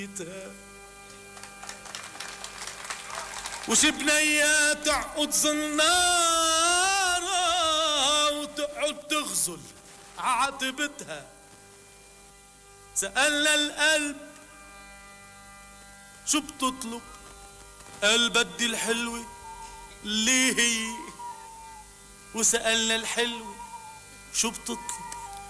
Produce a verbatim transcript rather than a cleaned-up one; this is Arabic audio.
وش بنية تعقد زنارة وتقعد تغزل عاتبتها. سألنا القلب شو بتطلب، قال بدي الحلوة اللي هي. وسألنا الحلوة شو بتطلب،